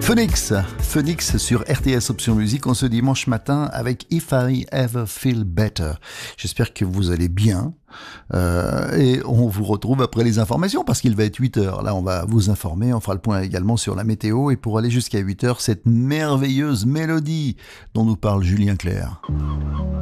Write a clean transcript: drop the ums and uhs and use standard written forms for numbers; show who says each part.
Speaker 1: Phoenix sur RTS Option Musique en ce dimanche matin avec If I Ever Feel Better. J'espère que vous allez bien et on vous retrouve après les informations parce qu'il va être 8h. Là, on va vous informer, on fera le point également sur la météo et pour aller jusqu'à 8h, cette merveilleuse mélodie dont nous parle Julien Clerc.